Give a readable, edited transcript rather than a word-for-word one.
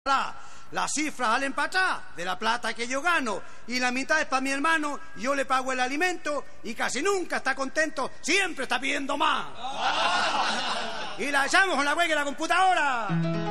Las cifras al empatar de la plata que yo gano y la mitad es para mi hermano, yo le pago el alimento y casi nunca está contento, siempre está pidiendo más. Y la echamos con la huelga de la computadora.